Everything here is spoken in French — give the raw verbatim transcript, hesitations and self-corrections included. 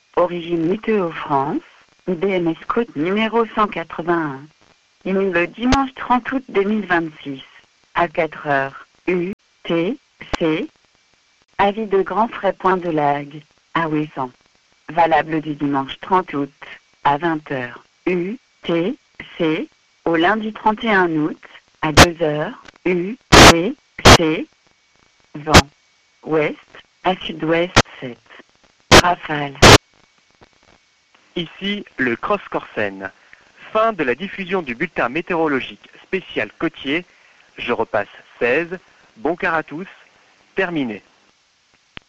Origine Météo France, B M S côte numéro cent quatre-vingt-un. Le dimanche trente août deux mille vingt-six, à quatre heures, U, T, C. Avis de grand frais point de lag, à Ouessant. Valable du dimanche trente août, à vingt heures, U, T, C. Au lundi trente et un août, à deux heures, U, T, C. Vent. Ouest, à sud-ouest sept. Rafale. Ici le Cross Corsen. Fin de la diffusion du bulletin météorologique spécial côtier. Je repasse seize. Bon quart à tous. Terminé.